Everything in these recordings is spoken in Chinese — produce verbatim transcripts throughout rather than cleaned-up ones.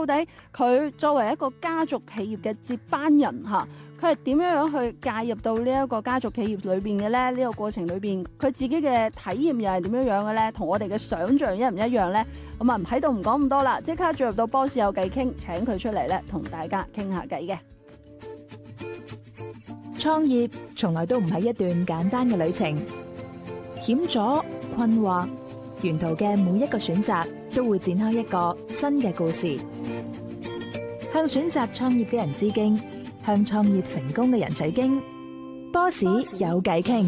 到底佢作為一個家族企業嘅接班人嚇，佢係點樣樣去介入到呢一個家族企業裏邊嘅咧？呢、這個過程裏邊，佢自己嘅體驗又係點樣樣嘅咧？同我哋嘅想像一唔一樣咧？咁啊，唔喺度唔講咁多啦，即刻進入到 Boss 有偈傾，請佢出嚟咧，同大家傾下偈嘅。 創業從來都唔係一段簡單嘅旅程，險阻、困惑，沿途嘅每一個選擇都會展開一個新嘅故事。向選擇創業嘅人致敬，向創業成功嘅人取經。Boss 有偈傾。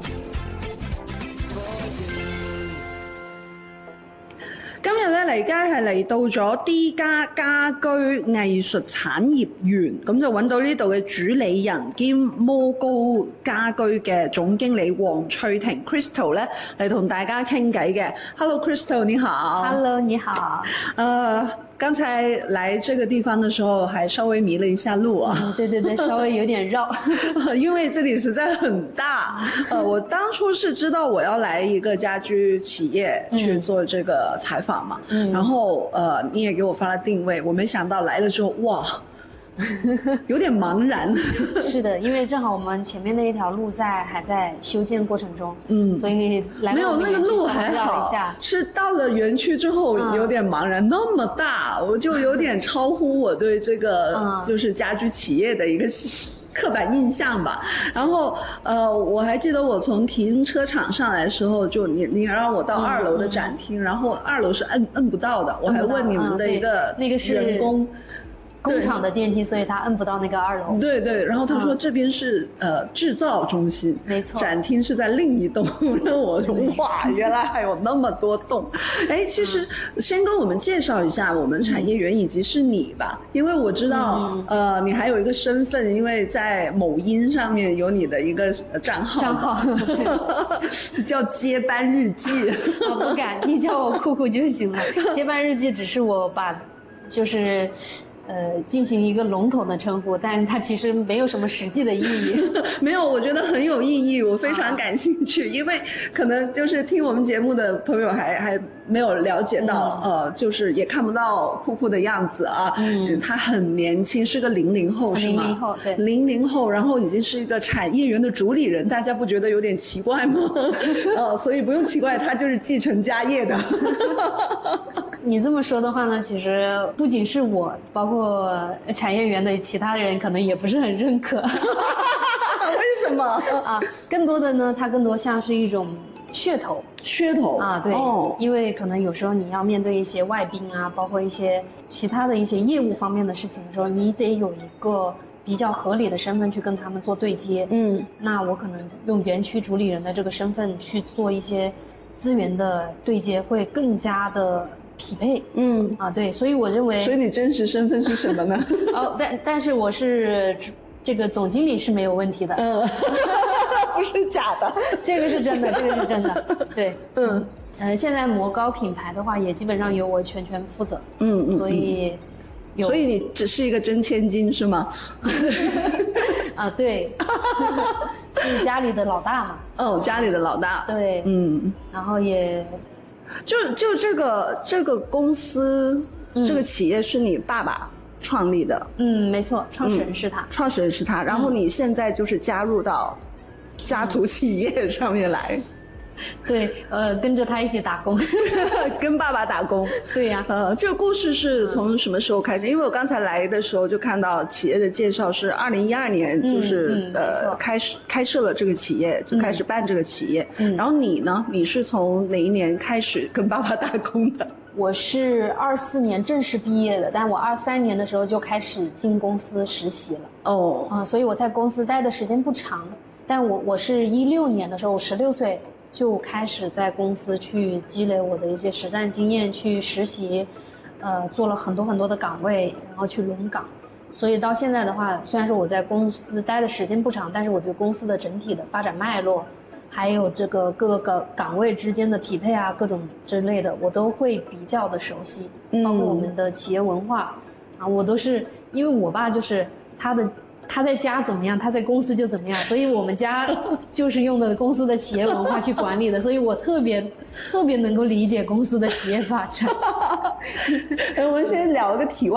今日咧嚟街係嚟到咗 D 家家居藝術產業園，咁就揾到呢度嘅主理人兼摩高家居嘅總經理黃翠婷 Crystal 咧嚟同大家傾偈嘅。Hello Crystal， 你好。 Hello， 你好。 呃，剛才來這個地方的時候，還稍微迷了一下路啊。 嗯、對對對，稍微有點繞， 因為這裡實在很大。呃，我當初是知道我要來一個家居企業去做這個採訪嘛，嗯、然後呃，你也給我發了定位，我沒想到來了之後，哇，有點茫然。 是的，因為正好我們前面那一條路在還在修建過程中，嗯，所以來沒有那個路還好，是到了園區之後有點茫然，嗯、那麼大，我就有點超乎我對這個就是家居企業的一個刻板印象吧。然後呃，我還記得我從停車場上來的時候，就你你讓我到二樓的展廳，嗯嗯、然後二樓是摁摁不到的，我還問你們的一個人工。 工廠的電梯，所以他摁不到那個二樓。 對對，然後他說這邊是、嗯、呃製造中心， 沒錯， 展廳是在另一棟。讓我說哇，原來還有那麼多棟。哎，其實先跟我們介紹一下我們產業園以及是你吧，因為我知道、嗯、呃你還有一個身份，因為在某音上面有你的一個賬號，賬號叫接班日記。 我不敢，你叫我酷酷就行了。接班日記只是我把就是。呃，進行一個籠統的稱呼，但它其實沒有什麼實際的意義。 沒有，我覺得很有意義，我非常感興趣，啊、因為可能就是聽我們節目的朋友還還沒有了解到，嗯、呃，就是也看不到酷酷的樣子啊。嗯，他很年輕，是個零零後，是嗎？ 零零後，對， 零零後，然後已經是一個產業園的主理人，大家不覺得有點奇怪嗎？呃，所以不用奇怪，他就是繼承家業的。 你這麼說的話呢，其實不僅是我，包括產業園的其他人可能也不是很認可。 為什麼啊？更多的呢，它更多像是一種噱頭。 噱頭啊，對，哦、因為可能有時候你要面對一些外賓啊，包括一些其他的一些業務方面的事情的時候，你得有一個比較合理的身份去跟他們做對接。嗯，那我可能用園區主理人的這個身份去做一些資源的對接，會更加的匹配。嗯啊，對，所以我認為， 所以你真實身份是什麼呢？ 哦，但但是我是這個總經理是沒有問題的。嗯， 不是假的， 這個是真的，這個是真的。對，嗯，呃，現在摩高品牌的話，也基本上由我全權負責。嗯嗯，所以有， 所以你只是一個真千金是嗎？ 啊，對，是家裡的老大嘛。 哦，家裡的老大。 對，嗯，然後也。 就就這個這個公司，嗯、這個企業是你爸爸創立的。 嗯，沒錯，創始人是他。嗯、 創始人是他，然後你現在就是加入到家族企業上面來。嗯、 對，呃，跟着他一起打工， 跟爸爸打工。對呀、啊，呃，這個故事是從什麼時候開始？因為我剛才來的時候就看到企業的介紹是二零一二年，就是、嗯嗯、呃開始開設了這個企業，就開始辦這個企業。嗯，然後你呢？你是從哪一年開始跟爸爸打工的？ 我是二四年正式畢業的，但我二三年的時候就開始進公司實習了。哦，啊、呃，所以我在公司待的時間不長，但我我是一六年的時候，我十六歲。就開始在公司去積累我的一些實戰經驗，去實習，呃，做了很多很多的崗位，然後去輪崗。所以到現在的話，雖然說我在公司待的時間不長，但是我對公司的整體的發展脈絡，還有這個各個崗位之間的匹配啊，各種之類的，我都會比較的熟悉。包括我們的企業文化啊，我都是因為我爸就是他的。他在家怎麼樣，他在公司就怎麼樣，所以我們家就是用的公司的企業文化去管理的，所以我特別特別能夠理解公司的企業發展。 我們先聊一個題外